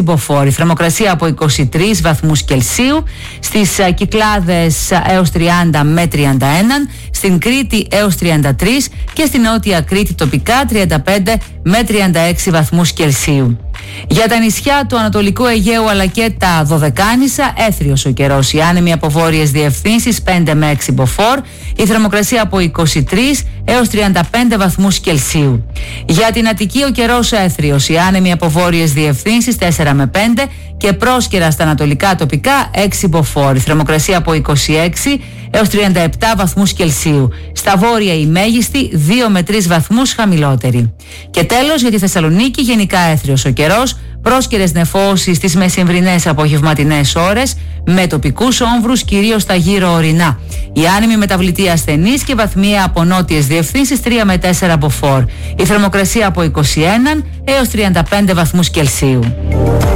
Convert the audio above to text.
Μποφόρ. Η θερμοκρασία από 23 βαθμούς Κελσίου, στις Κυκλάδες έως 30 με 31, στην Κρήτη έως 33 και στην Νότια Κρήτη τοπικά 35 με 36 βαθμούς Κελσίου. Για τα νησιά του Ανατολικού Αιγαίου αλλά και τα Δωδεκάνησα, έθριος ο καιρός. Οι άνεμοι από βόρειες διευθύνσεις 5 με 6 μποφόρ. Η θερμοκρασία από 23 έως 35 βαθμούς Κελσίου. Για την Αττική ο καιρός έθριος. Οι άνεμοι από βόρειες διευθύνσεις 4 με 5 και πρόσκαιρα στα ανατολικά τοπικά 6 μποφόρ. Η θερμοκρασία από 26 έως 37 βαθμούς Κελσίου. Στα βόρεια η μέγιστη 2 με 3 βαθμούς χαμηλότερη. Και τέλος για τη Θεσσαλονίκη γενικά έθριος ο καιρός, πρόσκαιρες νεφώσεις στις μεσημβρινές απογευματινές ώρες με τοπικούς όμβρους κυρίως στα γύρω ορεινά. Η άνεμη μεταβλητή ασθενής και βαθμία από νότιες διευθύνσεις 3 με 4 μποφόρ. Η θερμοκρασία από 21 έως 35 βαθμούς Κελσίου.